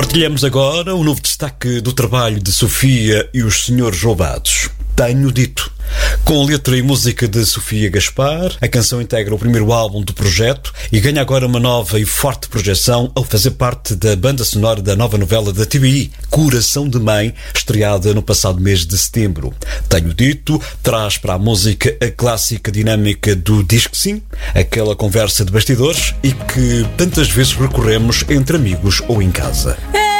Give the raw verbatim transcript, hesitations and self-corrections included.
Partilhamos agora o novo destaque do trabalho de Sofia e os Senhores Roubados. Tenho Dito. Com letra e música de Sofia Gaspar, a canção integra o primeiro álbum do projeto e ganha agora uma nova e forte projeção ao fazer parte da banda sonora da nova novela da T V I, Coração de Mãe, estreada no passado mês de setembro. Tenho Dito traz para a música a clássica dinâmica do Diz que Sim, aquela conversa de bastidores e que tantas vezes recorremos entre amigos ou em casa.